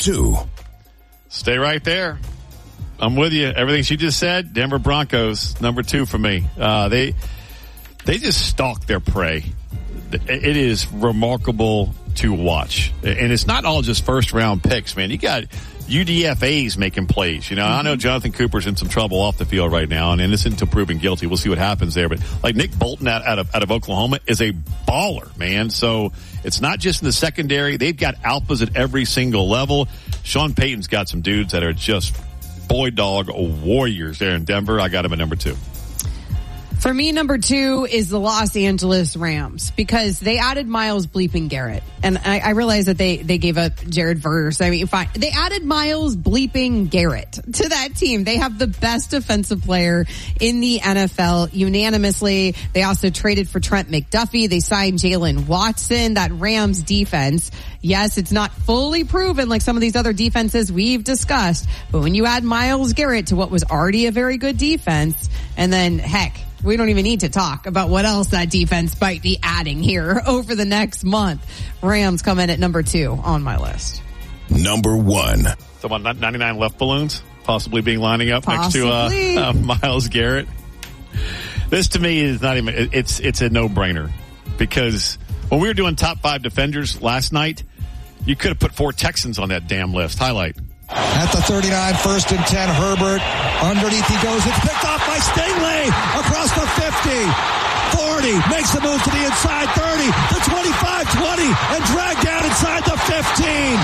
2. Stay right there. I'm with you. Everything she just said, Denver Broncos, number 2 for me. They just stalk their prey. It is remarkable to watch. And it's not all just first-round picks, man. You got UDFAs making plays. You know, I know Jonathan Cooper's in some trouble off the field right now and innocent until proven guilty. We'll see what happens there. But like Nick Bolton out of Oklahoma is a baller, man. So it's not just in the secondary. They've got alphas at every single level. Sean Payton's got some dudes that are just boy dog warriors there in Denver. I got him at number 2. For me, number 2 is the Los Angeles Rams because they added Myles bleeping Garrett. And I realize that they gave up Jared Verse. I mean, fine. They added Myles bleeping Garrett to that team. They have the best defensive player in the NFL unanimously. They also traded for Trent McDuffie. They signed Jalen Watson. That Rams defense, yes, it's not fully proven like some of these other defenses we've discussed. But when you add Myles Garrett to what was already a very good defense, and then, heck, we don't even need to talk about what else that defense might be adding here over the next month. Rams come in at number 2 on my list. Number 1. So about 99 left balloons possibly being lining up next to Myles Garrett. This to me is not even, it's a no-brainer because when we were doing top 5 defenders last night, you could have put 4 Texans on that damn list. Highlight. At the 39, 1st and 10, Herbert. Underneath he goes. It's picked off by Stingley. Across the 50. 40. Makes the move to the inside. 30. The 25, 20. And dragged down inside the 15.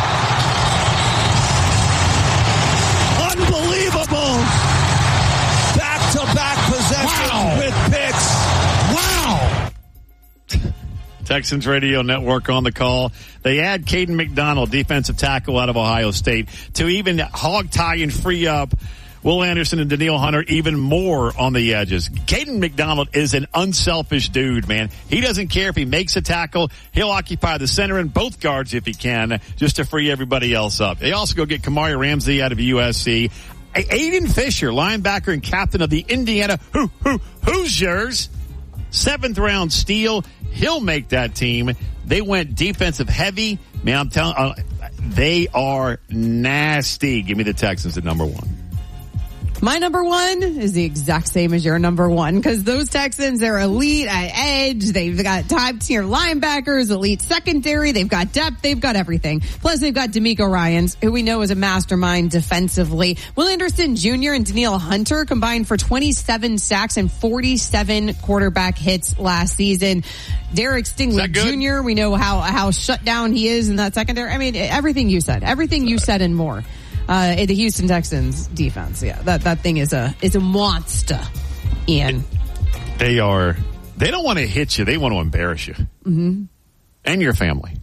Unbelievable. Back-to-back possessions with picks. Wow. Texans Radio Network on the call. They add Caden McDonald, defensive tackle out of Ohio State, to even hog tie and free up Will Anderson and Danielle Hunter even more on the edges. Caden McDonald is an unselfish dude, man. He doesn't care if he makes a tackle. He'll occupy the center and both guards if he can, just to free everybody else up. They also go get Kamari Ramsey out of USC. Aiden Fisher, linebacker and captain of the Indiana Hoosiers. 7th round steal. He'll make that team. They went defensive heavy. Man, I'm telling they are nasty. Give me the Texans at number 1. My number 1 is the exact same as your number 1 because those Texans, they're elite at edge. They've got top-tier linebackers, elite secondary. They've got depth. They've got everything. Plus, they've got D'Amico Ryans, who we know is a mastermind defensively. Will Anderson Jr. and Danielle Hunter combined for 27 sacks and 47 quarterback hits last season. Derek Stingley Jr., we know how shut down he is in that secondary. I mean, everything you said and more. The Houston Texans defense, yeah, that thing is a monster. Ian, they don't want to hit you; they want to embarrass you and your family.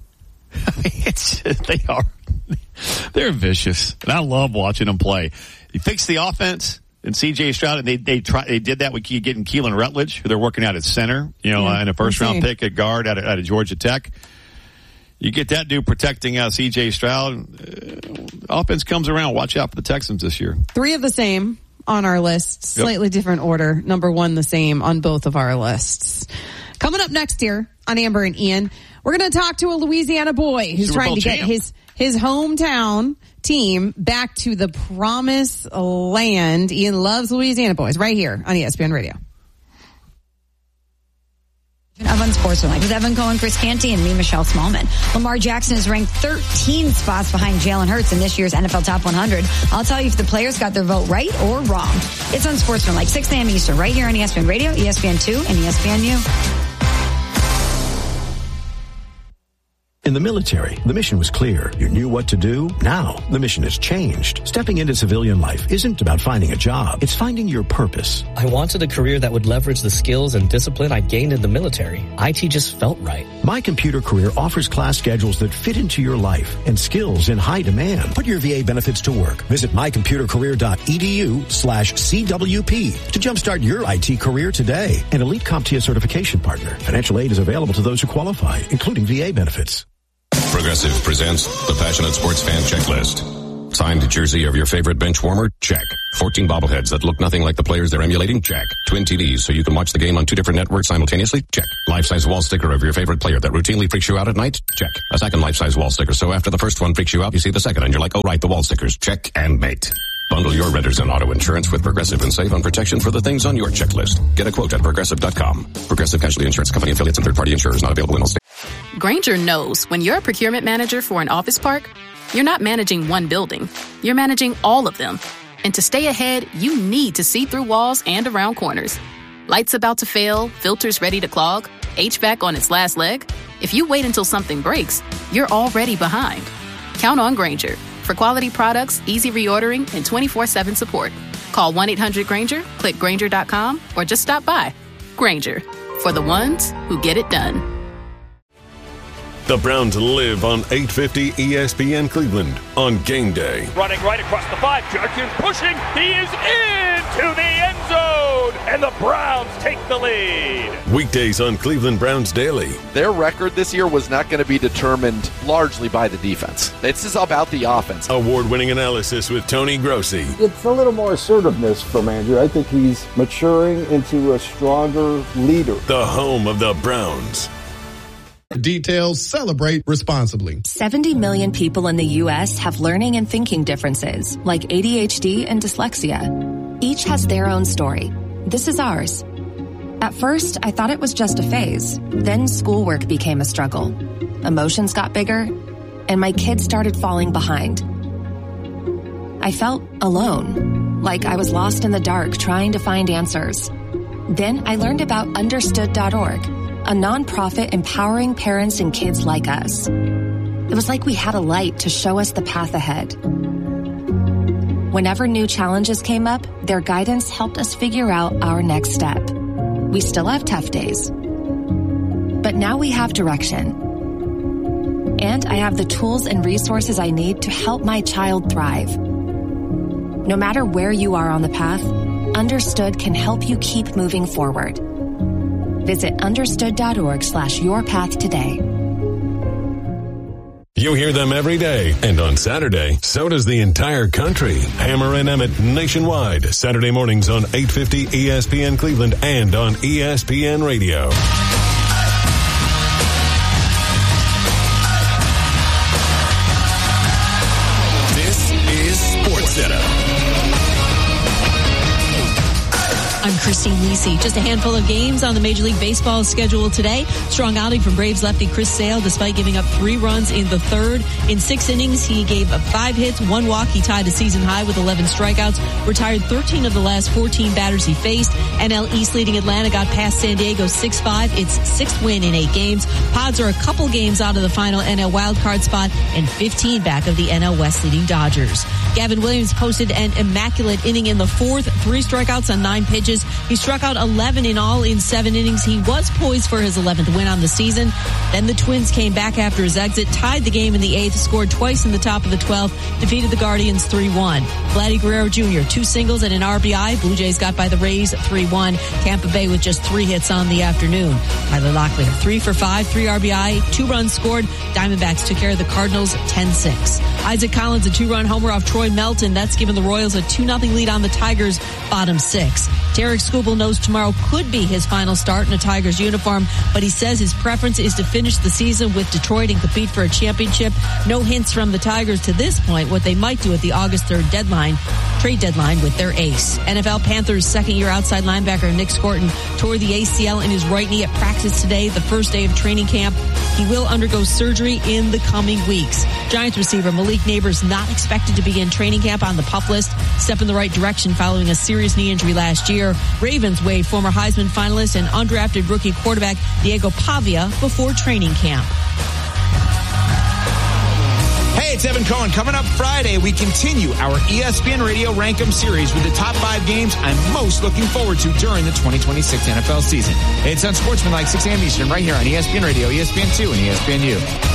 They're vicious, and I love watching them play. You fix the offense, and C.J. Stroud, and they did that with getting Keelan Rutledge, who they're working out at center, and a first round pick at guard out of Georgia Tech. You get that dude protecting C.J. Stroud. Offense comes around. Watch out for the Texans this year. 3 of the same on our list. Slightly different order. Number 1 the same on both of our lists. Coming up next here on Amber and Ian, we're going to talk to a Louisiana boy who's trying to get his hometown team back to the promised land. Ian loves Louisiana boys right here on ESPN Radio. Of Unsportsmanlike with Evan Cohen, Chris Canty, and me, Michelle Smallman. Lamar Jackson is ranked 13 spots behind Jalen Hurts in this year's NFL Top 100. I'll tell you if the players got their vote right or wrong. It's Unsportsmanlike, 6 a.m. Eastern, right here on ESPN Radio, ESPN2, and ESPNU. In the military, the mission was clear. You knew what to do. Now, the mission has changed. Stepping into civilian life isn't about finding a job. It's finding your purpose. I wanted a career that would leverage the skills and discipline I gained in the military. IT just felt right. My Computer Career offers class schedules that fit into your life and skills in high demand. Put your VA benefits to work. Visit mycomputercareer.edu/CWP to jumpstart your IT career today. An elite CompTIA certification partner. Financial aid is available to those who qualify, including VA benefits. Progressive presents the Passionate Sports Fan Checklist. Signed jersey of your favorite bench warmer? Check. 14 bobbleheads that look nothing like the players they're emulating? Check. Twin TVs so you can watch the game on 2 different networks simultaneously? Check. Life-size wall sticker of your favorite player that routinely freaks you out at night? Check. A second life-size wall sticker so after the first one freaks you out, you see the second and you're like, oh right, the wall stickers. Check and mate. Bundle your renters and auto insurance with Progressive and save on protection for the things on your checklist. Get a quote at Progressive.com. Progressive Casualty Insurance Company affiliates and third-party insurers not available in all states. Grainger knows when you're a procurement manager for an office park, you're not managing one building. You're managing all of them. And to stay ahead, you need to see through walls and around corners. Lights about to fail, filters ready to clog, HVAC on its last leg. If you wait until something breaks, you're already behind. Count on Grainger for quality products, easy reordering, and 24/7 support. Call 1-800-GRAINGER, click Grainger.com, or just stop by. Grainger, for the ones who get it done. The Browns live on 850 ESPN Cleveland on game day. Running right across the 5, Jerkins pushing, he is into the end zone, and the Browns take the lead. Weekdays on Cleveland Browns Daily. Their record this year was not going to be determined largely by the defense. This is about the offense. Award-winning analysis with Tony Grossi. It's a little more assertiveness from Andrew. I think he's maturing into a stronger leader. The home of the Browns. Details, celebrate responsibly. 70 million people in the U.S. have learning and thinking differences, like ADHD and dyslexia. Each has their own story. This is ours. At first, I thought it was just a phase. Then schoolwork became a struggle. Emotions got bigger, and my kids started falling behind. I felt alone, like I was lost in the dark trying to find answers. Then I learned about Understood.org, a nonprofit empowering parents and kids like us. It was like we had a light to show us the path ahead. Whenever new challenges came up, their guidance helped us figure out our next step. We still have tough days, but now we have direction. And I have the tools and resources I need to help my child thrive. No matter where you are on the path, Understood can help you keep moving forward. Visit understood.org/yourpath today. You hear them every day, and on Saturday, so does the entire country. Hammer and Emmett nationwide, Saturday mornings on 850 ESPN Cleveland and on ESPN Radio. This is SportsCenter. I'm Christine Lisi. Just a handful of games on the Major League Baseball schedule today. Strong outing from Braves lefty Chris Sale despite giving up 3 runs in the third. In 6 innings, he gave up 5 hits, 1 walk. He tied a season high with 11 strikeouts, retired 13 of the last 14 batters he faced. NL East leading Atlanta got past San Diego 6-5. Its 6th win in 8 games. Pods are a couple games out of the final NL wildcard spot and 15 back of the NL West leading Dodgers. Gavin Williams posted an immaculate inning in the 4th, 3 strikeouts on 9 pitches. He struck out 11 in all in 7 innings. He was poised for his 11th win on the season. Then the Twins came back after his exit, tied the game in the 8th, scored twice in the top of the 12th, defeated the Guardians 3-1. Vladdy Guerrero Jr., 2 singles and an RBI. Blue Jays got by the Rays 3-1. Tampa Bay with just 3 hits on the afternoon. Tyler Locklear, 3 for 5, 3 RBI, 2 runs scored. Diamondbacks took care of the Cardinals 10-6. Isaac Collins, a 2-run homer off Troy Melton. That's given the Royals a 2-0 lead on the Tigers, bottom 6. Tarik Skubal knows tomorrow could be his final start in a Tigers uniform, but he says his preference is to finish the season with Detroit and compete for a championship. No hints from the Tigers to this point what they might do at the August 3rd trade deadline with their ace. NFL Panthers second-year outside linebacker Nick Scorton tore the ACL in his right knee at practice today, the first day of training camp. He will undergo surgery in the coming weeks. Giants receiver Malik Neighbors not expected to begin training camp on the PUP list. Step in the right direction following a serious knee injury last year. Ravens waived former Heisman finalist and undrafted rookie quarterback Diego Pavia before training camp. Hey, it's Evan Cohen. Coming up Friday, we continue our ESPN Radio Rankem series with the top 5 games I'm most looking forward to during the 2026 NFL season. It's on Sportsmanlike 6 a.m. Eastern right here on ESPN Radio, ESPN2, and ESPNU.